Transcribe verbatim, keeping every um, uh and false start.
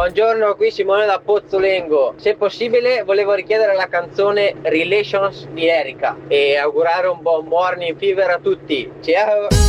Buongiorno, qui Simone da Pozzolengo. Se possibile volevo richiedere la canzone Relations di Erika e augurare un buon morning fever a tutti. Ciao!